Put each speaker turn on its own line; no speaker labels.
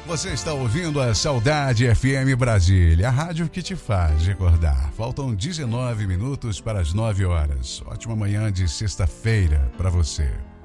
Você está ouvindo a Saudade FM Brasília, a rádio que te faz recordar. Faltam 19 minutos para as 9 horas. Ótima manhã de sexta-feira para você.